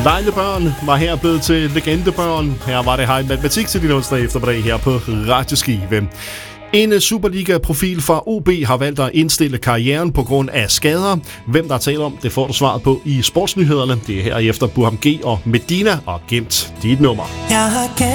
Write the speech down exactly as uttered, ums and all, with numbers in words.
Leglebørn var her blevet til legendebørn. Her var det Hej Matematik til din onsdag eftermiddag her på Radioskive. En Superliga-profil fra O B har valgt at indstille karrieren på grund af skader. Hvem der taler om, det får du svaret på i sportsnyhederne. Det er her efter Burham G og Medina og gemt dit nummer. Jeg har